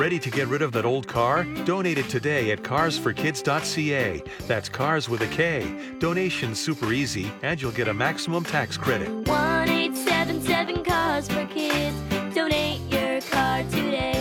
Ready to get rid of that old car? Donate it today at carsforkids.ca. That's cars with a K. Donation's super easy, and you'll get a maximum tax credit. 1-877 Cars for Kids. Donate your car today.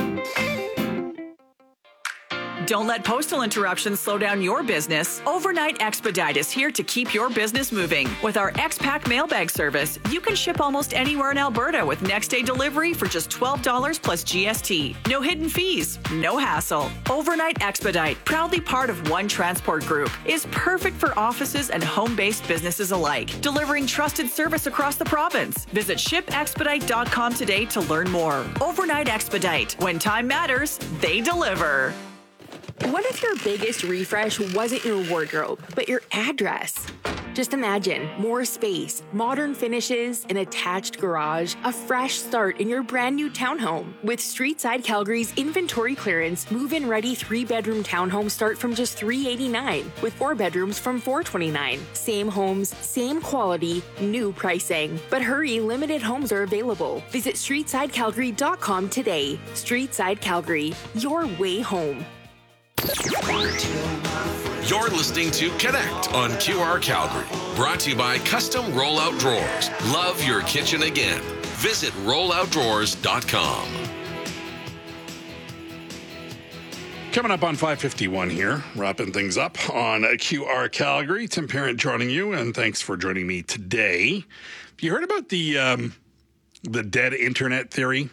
Don't let postal interruptions slow down your business. Overnight Expedite is here to keep your business moving. With our X-Pack mailbag service, you can ship almost anywhere in Alberta with next-day delivery for just $12 plus GST. No hidden fees, no hassle. Overnight Expedite, proudly part of One Transport Group, is perfect for offices and home-based businesses alike, delivering trusted service across the province. Visit shipexpedite.com today to learn more. Overnight Expedite. When time matters, they deliver. What if your biggest refresh wasn't your wardrobe, but your address? Just imagine more space, modern finishes, an attached garage, a fresh start in your brand new townhome. With Streetside Calgary's inventory clearance, move-in ready 3-bedroom townhomes start from just $389, with 4 bedrooms from $429. Same homes, same quality, new pricing. But hurry, limited homes are available. Visit StreetsideCalgary.com today. Streetside Calgary, your way home. You're listening to Connect on QR Calgary. Brought to you by Custom Rollout Drawers. Love your kitchen again. Visit rolloutdrawers.com. Coming up on 5:51 here, wrapping things up on QR Calgary. Tim Parent joining you, and thanks for joining me today. Have you heard about the dead internet theory?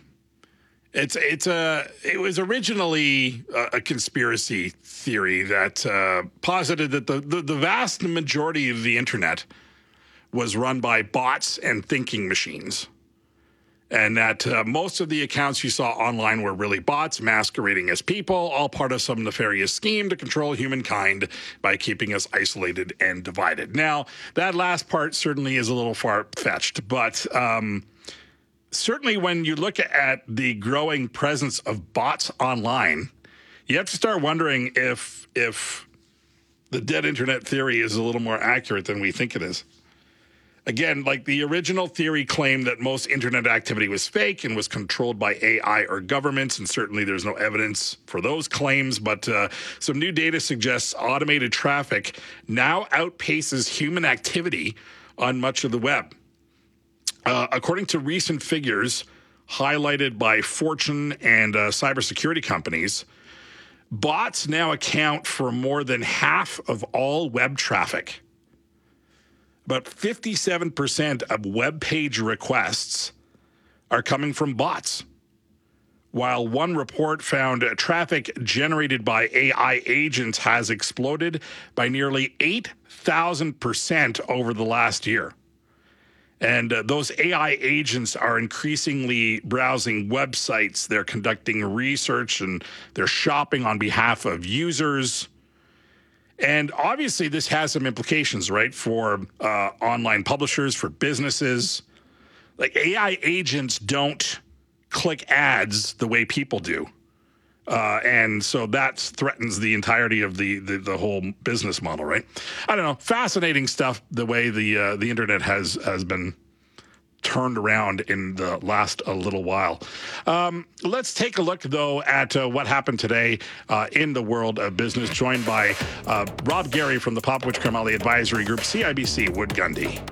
It was originally a conspiracy theory that posited that the vast majority of the internet was run by bots and thinking machines, and that most of the accounts you saw online were really bots masquerading as people, all part of some nefarious scheme to control humankind by keeping us isolated and divided. Now, that last part certainly is a little far-fetched, but certainly when you look at the growing presence of bots online, you have to start wondering if the dead internet theory is a little more accurate than we think it is. Again, like the original theory claimed that most internet activity was fake and was controlled by AI or governments, and certainly there's no evidence for those claims, but some new data suggests automated traffic now outpaces human activity on much of the web. According to recent figures highlighted by Fortune and cybersecurity companies, bots now account for more than half of all web traffic. About 57% of web page requests are coming from bots, while one report found traffic generated by AI agents has exploded by nearly 8,000% over the last year. And those AI agents are increasingly browsing websites. They're conducting research and they're shopping on behalf of users. And obviously, this has some implications, right, for online publishers, for businesses. Like AI agents don't click ads the way people do. And so that threatens the entirety of the whole business model, right? I don't know. Fascinating stuff, the way the internet has been turned around in the last a little while. Let's take a look, though, at what happened today in the world of business, joined by Rob Gary from the Popovich Karmali Advisory Group, CIBC Wood Gundy.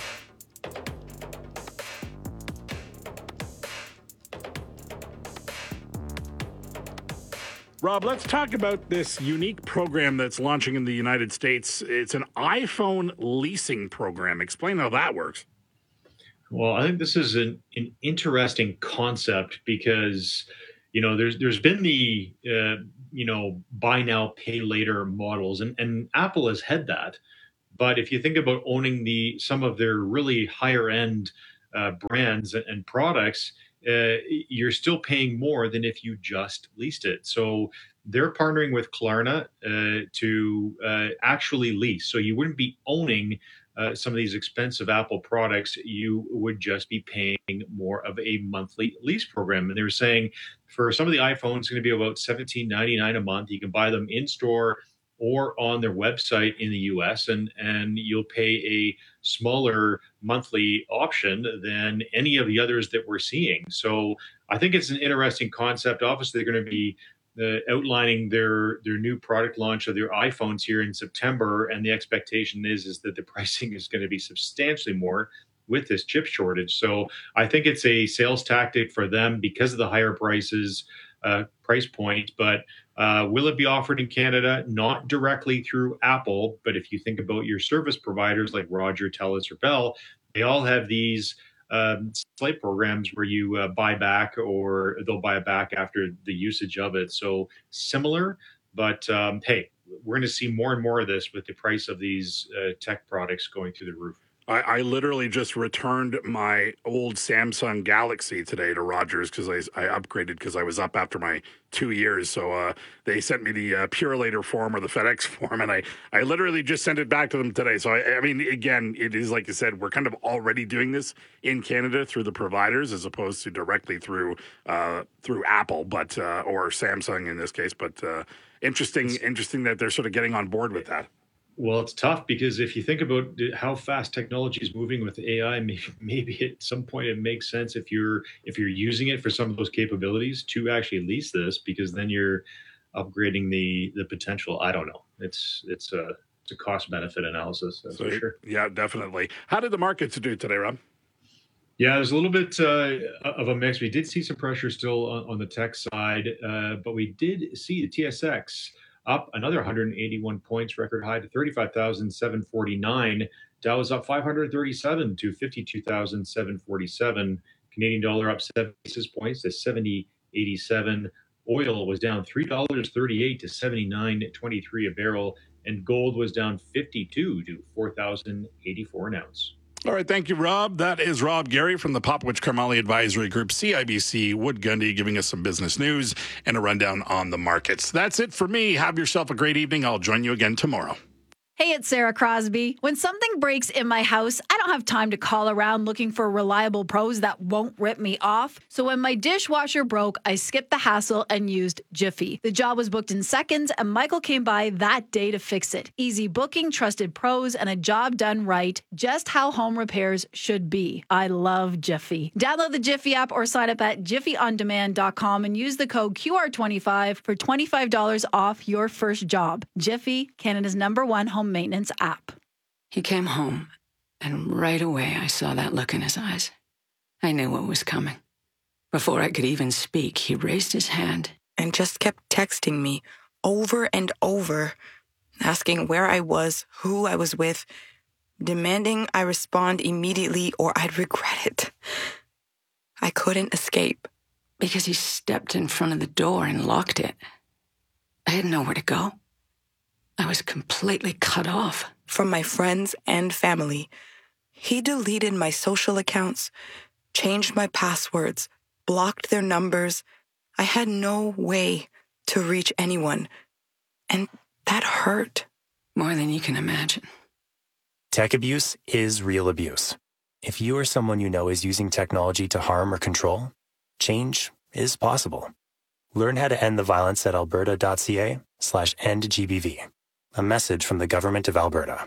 Rob, let's talk about this unique program that's launching in the United States. It's an iPhone leasing program. Explain how that works. Well, I think this is an interesting concept because, there's been the, buy now, pay later models, and Apple has had that. But if you think about owning some of their really higher end brands and products, you're still paying more than if you just leased it. So they're partnering with Klarna to actually lease. So you wouldn't be owning some of these expensive Apple products. You would just be paying more of a monthly lease program. And they were saying for some of the iPhones, it's going to be about $17.99 a month. You can buy them in store or on their website in the US, and you'll pay a smaller monthly option than any of the others that we're seeing. So I think it's an interesting concept. Obviously, they're going to be outlining their new product launch of their iPhones here in September, and the expectation is that the pricing is going to be substantially more with this chip shortage. So I think it's a sales tactic for them because of the higher price point. But will it be offered in Canada? Not directly through Apple, but if you think about your service providers like Roger, TELUS, or Bell, they all have these slight programs where you buy back, or they'll buy it back after the usage of it. So similar, but hey, we're going to see more and more of this with the price of these tech products going through the roof. I literally just returned my old Samsung Galaxy today to Rogers because I upgraded because I was up after my 2 years. So they sent me the Purolator form or the FedEx form, and I literally just sent it back to them today. So, I mean, again, it is like you said, we're kind of already doing this in Canada through the providers as opposed to directly through Apple, but or Samsung in this case. But interesting that they're sort of getting on board with that. Well, it's tough because if you think about how fast technology is moving with AI, maybe at some point it makes sense if you're using it for some of those capabilities to actually lease this, because then you're upgrading the potential. I don't know. It's a cost benefit analysis, that's for sure. Yeah, definitely. How did the markets do today, Rob? Yeah, there's a little bit of a mix. We did see some pressure still on the tech side, but we did see the TSX up another 181 points, record high to 35,749. Dow was up 537 to 52,747. Canadian dollar up 7 basis points to 70.87. Oil was down $3.38 to 79.23 a barrel, and gold was down 52 to 4,084 an ounce. All right, thank you, Rob. That is Rob Gary from the Popowich Karmali Advisory Group, CIBC Wood Gundy, giving us some business news and a rundown on the markets. That's it for me. Have yourself a great evening. I'll join you again tomorrow. Hey, it's Sarah Crosby. When something breaks in my house, I don't have time to call around looking for reliable pros that won't rip me off. So when my dishwasher broke, I skipped the hassle and used Jiffy. The job was booked in seconds, and Michael came by that day to fix it. Easy booking, trusted pros, and a job done right, just how home repairs should be. I love Jiffy. Download the Jiffy app or sign up at jiffyondemand.com and use the code QR25 for $25 off your first job. Jiffy, Canada's #1 home maintenance app. He came home, and right away I saw that look in his eyes. I knew what was coming. Before I could even speak, he raised his hand and just kept texting me over and over, asking where I was, who I was with, demanding I respond immediately or I'd regret it. I couldn't escape. Because he stepped in front of the door and locked it. I had nowhere to go. I was completely cut off. From my friends and family. He deleted my social accounts, changed my passwords, blocked their numbers. I had no way to reach anyone. And that hurt. More than you can imagine. Tech abuse is real abuse. If you or someone you know is using technology to harm or control, change is possible. Learn how to end the violence at alberta.ca/endgbv. A message from the Government of Alberta.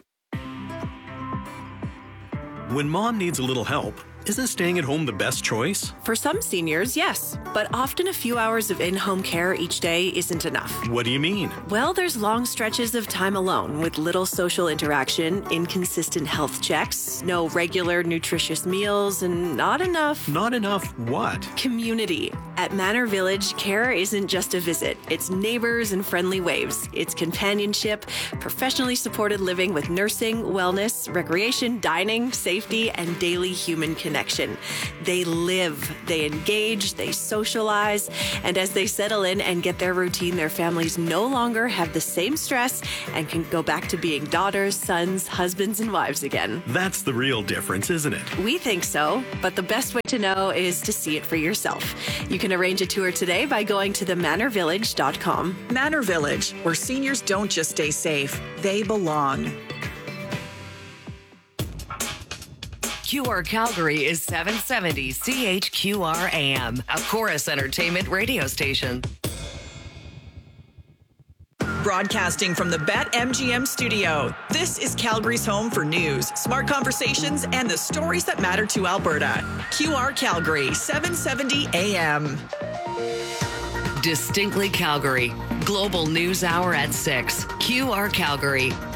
When mom needs a little help, isn't staying at home the best choice? For some seniors, yes. But often a few hours of in-home care each day isn't enough. What do you mean? Well, there's long stretches of time alone with little social interaction, inconsistent health checks, no regular nutritious meals, and not enough... Not enough what? Community. At Manor Village, care isn't just a visit. It's neighbors and friendly waves. It's companionship, professionally supported living with nursing, wellness, recreation, dining, safety, and daily human connection. They live, they engage, they socialize, and as they settle in and get their routine, their families no longer have the same stress and can go back to being daughters, sons, husbands, and wives again. That's the real difference, isn't it? We think so, but the best way to know is to see it for yourself. You can arrange a tour today by going to themanorvillage.com. Manor Village, where seniors don't just stay safe, they belong. QR Calgary is 770 CHQR AM, a Chorus Entertainment radio station. Broadcasting from the BetMGM studio, this is Calgary's home for news, smart conversations, and the stories that matter to Alberta. QR Calgary, 770 AM. Distinctly Calgary. Global News Hour at 6. QR Calgary.